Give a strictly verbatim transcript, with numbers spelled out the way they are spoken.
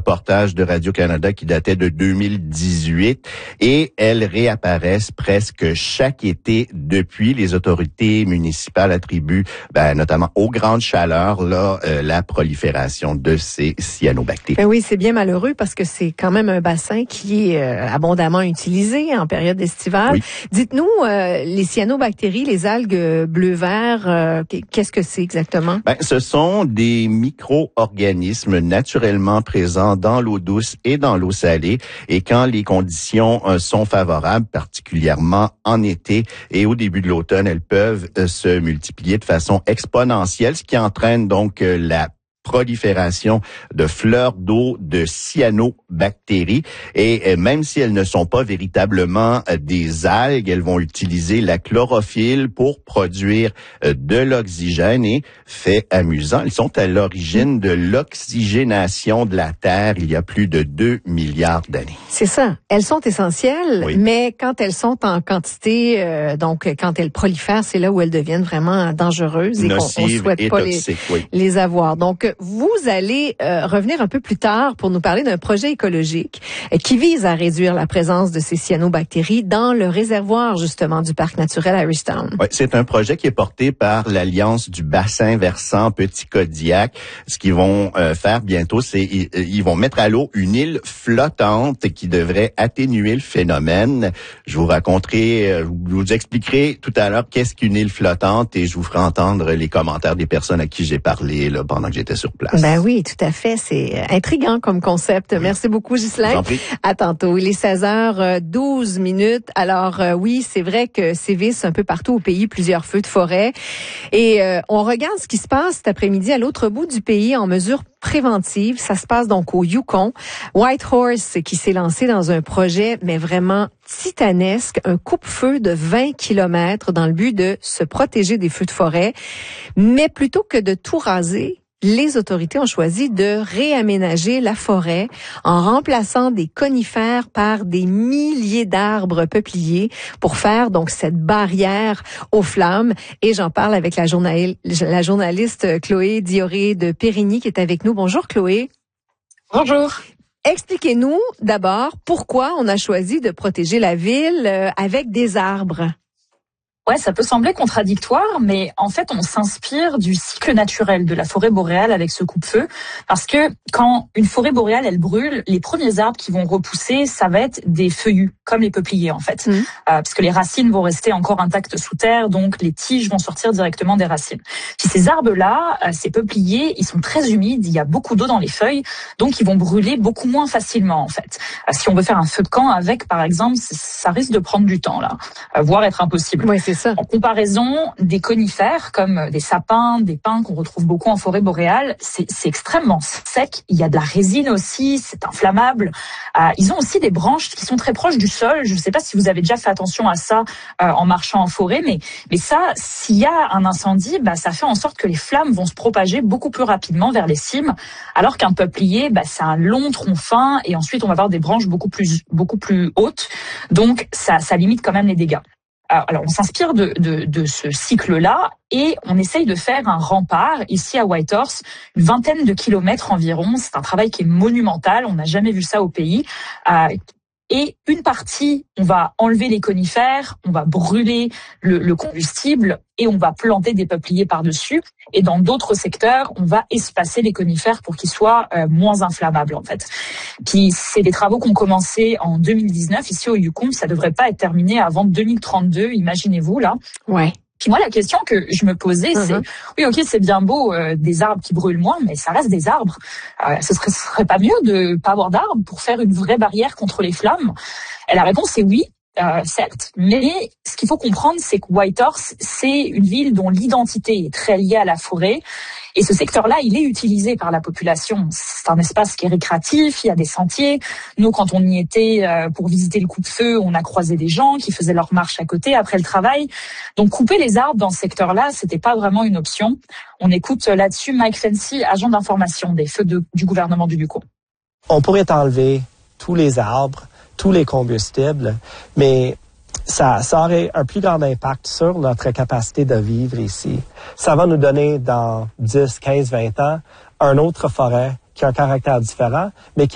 reportage de Radio-Canada qui datait de deux mille dix-huit et elles réapparaissent presque chaque été depuis. Les autorités municipales attribuent, ben, notamment aux grandes chaleurs, là, euh, la prolifération de ces cyanobactéries. Ben oui, c'est bien malheureux parce que c'est quand même un bassin qui est euh, abondamment utilisé en période estivale. Oui. Dites-nous, euh, les cyanobactéries, les algues bleu-vert, euh, qu'est-ce que c'est exactement? Ben, ce sont des micro-organismes naturellement présents dans l'eau douce et dans l'eau salée. Et quand les conditions euh, sont favorables, particulièrement en été et au début de l'automne, elles peuvent euh, se multiplier de façon exponentielle, ce qui entraîne donc euh, la prolifération de fleurs d'eau de cyanobactéries. Et même si elles ne sont pas véritablement des algues, elles vont utiliser la chlorophylle pour produire de l'oxygène. Et fait amusant, elles sont à l'origine de l'oxygénation de la Terre il y a plus de deux milliards d'années. C'est ça. Elles sont essentielles, oui. Mais quand elles sont en quantité, euh, donc quand elles prolifèrent, c'est là où elles deviennent vraiment dangereuses et Nocives qu'on ne souhaite et pas toxiques, les, oui. les avoir. Donc, vous allez euh, revenir un peu plus tard pour nous parler d'un projet écologique euh, qui vise à réduire la présence de ces cyanobactéries dans le réservoir, justement, du parc naturel Irish Town. Oui, c'est un projet qui est porté par l'Alliance du bassin versant Petit Kodiak. Ce qu'ils vont euh, faire bientôt, c'est ils, ils vont mettre à l'eau une île flottante qui devrait atténuer le phénomène. Je vous raconterai, euh, je vous expliquerai tout à l'heure qu'est-ce qu'une île flottante et je vous ferai entendre les commentaires des personnes à qui j'ai parlé là, pendant que j'étais sur place. Ben oui, tout à fait. C'est intriguant comme concept. Merci beaucoup, Ghislain. À tantôt. Il est seize heures douze minutes. Alors euh, oui, c'est vrai que sévissent un peu partout au pays plusieurs feux de forêt. Et euh, on regarde ce qui se passe cet après-midi à l'autre bout du pays en mesure préventive. Ça se passe donc au Yukon. Whitehorse qui s'est lancé dans un projet, mais vraiment titanesque, un coupe-feu de vingt kilomètres dans le but de se protéger des feux de forêt. Mais plutôt que de tout raser, les autorités ont choisi de réaménager la forêt en remplaçant des conifères par des milliers d'arbres peupliers pour faire donc cette barrière aux flammes. Et j'en parle avec la, journal, la journaliste Chloé Dioré de Périgny qui est avec nous. Bonjour Chloé. Bonjour. Expliquez-nous d'abord pourquoi on a choisi de protéger la ville avec des arbres. Ouais, ça peut sembler contradictoire, mais en fait, on s'inspire du cycle naturel de la forêt boréale avec ce coupe-feu, parce que quand une forêt boréale, elle brûle, les premiers arbres qui vont repousser, ça va être des feuillus, comme les peupliers en fait, mmh. euh, parce que les racines vont rester encore intactes sous terre, donc les tiges vont sortir directement des racines. Puis ces arbres-là, euh, ces peupliers, ils sont très humides, il y a beaucoup d'eau dans les feuilles, donc ils vont brûler beaucoup moins facilement en fait. Euh, si on veut faire un feu de camp avec, par exemple, ça risque de prendre du temps là, euh, voire être impossible. Oui, c'est ça. En comparaison, des conifères comme des sapins, des pins qu'on retrouve beaucoup en forêt boréale, c'est, c'est extrêmement sec. Il y a de la résine aussi, c'est inflammable. Euh, ils ont aussi des branches qui sont très proches du sol. Je ne sais pas si vous avez déjà fait attention à ça euh, en marchant en forêt, mais mais ça, s'il y a un incendie, bah ça fait en sorte que les flammes vont se propager beaucoup plus rapidement vers les cimes, alors qu'un peuplier, bah c'est un long tronc fin et ensuite on va avoir des branches beaucoup plus beaucoup plus hautes. Donc ça ça limite quand même les dégâts. Alors, on s'inspire de, de, de ce cycle-là et on essaye de faire un rempart ici à Whitehorse, une vingtaine de kilomètres environ. C'est un travail qui est monumental, on n'a jamais vu ça au pays. Euh, Et une partie, on va enlever les conifères, on va brûler le, le combustible et on va planter des peupliers par-dessus. Et dans d'autres secteurs, on va espacer les conifères pour qu'ils soient euh, moins inflammables en fait. Puis c'est des travaux qui ont commencé en deux mille dix-neuf ici au Yukon. Ça devrait pas être terminé avant deux mille trente-deux, imaginez-vous là. Ouais. Puis moi, la question que je me posais, c'est, uh-huh. oui, ok, c'est bien beau, euh, des arbres qui brûlent moins, mais ça reste des arbres. Euh, ce serait, ce serait pas mieux de pas avoir d'arbres pour faire une vraie barrière contre les flammes? Et la réponse est oui. Euh, certes, mais ce qu'il faut comprendre, c'est que Whitehorse, c'est une ville dont l'identité est très liée à la forêt. Et ce secteur-là, il est utilisé par la population. C'est un espace qui est récréatif, il y a des sentiers. Nous, quand on y était euh, pour visiter le coupe-feu, on a croisé des gens qui faisaient leur marche à côté après le travail. Donc, couper les arbres dans ce secteur-là, c'était pas vraiment une option. On écoute là-dessus Mike Fancy, agent d'information des feux de, du gouvernement du Yukon. On pourrait enlever tous les arbres, tous les combustibles, mais ça, ça aurait un plus grand impact sur notre capacité de vivre ici. Ça va nous donner dans dix, quinze, vingt ans une autre forêt qui a un caractère différent, mais qui